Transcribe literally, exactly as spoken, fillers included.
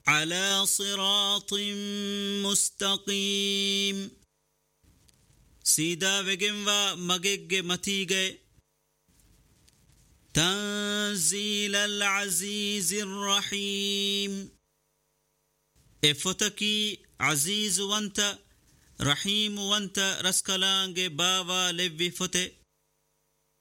على صراط مستقيم سيدا وجنوا مجيج متيجة تنزيل العزيز الرحيم افتكي عزيز وانت رحيم وانت رسكلانج بابا لبي فتي